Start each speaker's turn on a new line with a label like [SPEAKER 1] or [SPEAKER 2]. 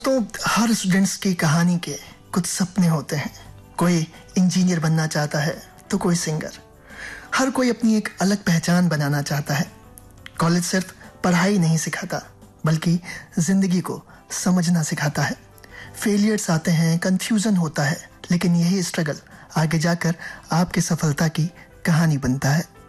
[SPEAKER 1] तो हर स्टूडेंट्स की कहानी के कुछ सपने होते हैं। कोई इंजीनियर बनना चाहता है तो कोई सिंगर। हर कोई अपनी एक अलग पहचान बनाना चाहता है। कॉलेज सिर्फ पढ़ाई नहीं सिखाता बल्कि जिंदगी को समझना सिखाता है। फेलियर्स आते हैं, कंफ्यूजन होता है, लेकिन यही स्ट्रगल आगे जाकर आपकी सफलता की कहानी बनता है।